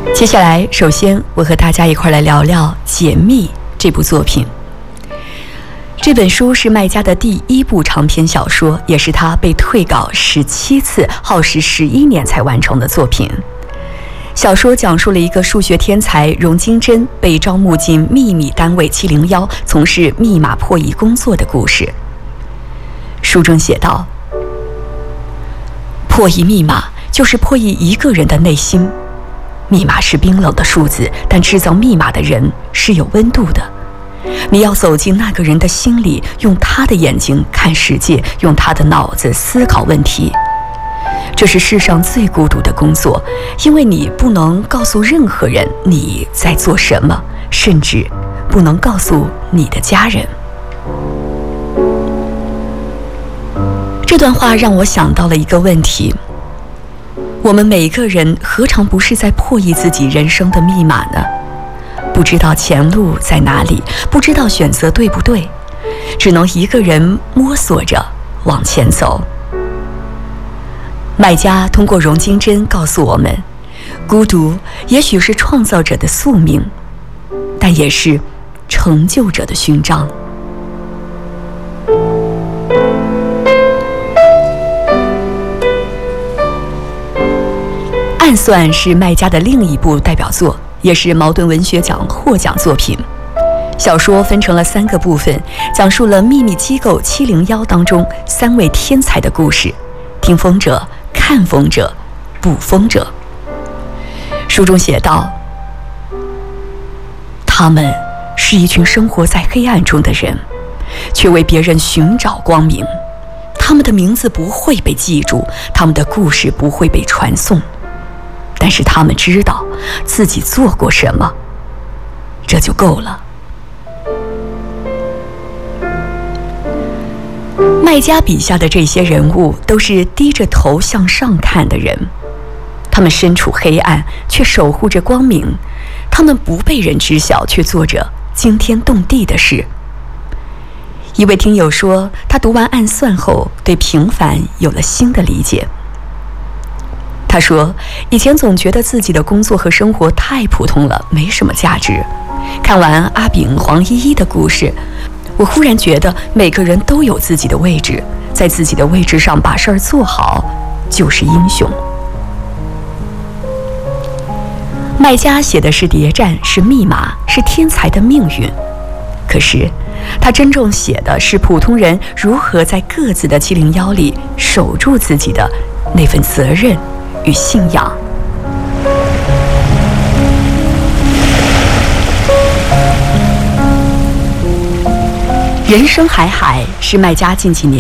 接下来，首先我和大家一块来聊聊《解密》这部作品。这本书是麦家的第一部长篇小说，也是他被退稿17次、耗时11年才完成的作品。小说讲述了一个数学天才荣金珍被招募进秘密单位701，从事密码破译工作的故事。书中写道：破译密码就是破译一个人的内心。密码是冰冷的数字，但制造密码的人是有温度的。你要走进那个人的心里，用他的眼睛看世界，用他的脑子思考问题。这是世上最孤独的工作，因为你不能告诉任何人你在做什么，甚至不能告诉你的家人。这段话让我想到了一个问题：我们每个人何尝不是在破译自己人生的密码呢？不知道前路在哪里，不知道选择对不对，只能一个人摸索着往前走。麦家通过荣金珍告诉我们，孤独也许是创造者的宿命，但也是成就者的勋章。暗算是麦家的另一部代表作，也是茅盾文学奖获奖作品。小说分成了3个部分，讲述了秘密机构701当中3位天才的故事：听风者、看风者、捕风者。书中写道，他们是一群生活在黑暗中的人，却为别人寻找光明。他们的名字不会被记住，他们的故事不会被传颂，但是他们知道自己做过什么，这就够了。麦家笔下的这些人物都是低着头向上看的人，他们身处黑暗，却守护着光明；他们不被人知晓，却做着惊天动地的事。一位听友说，他读完《暗算》后，对平凡有了新的理解。他说，以前总觉得自己的工作和生活太普通了，没什么价值。看完阿炳、黄依依的故事，我忽然觉得每个人都有自己的位置，在自己的位置上把事儿做好，就是英雄。麦家写的是谍战，是密码，是天才的命运。可是他真正写的是普通人如何在各自的701里守住自己的那份责任与信仰。人生海海是麦家近几年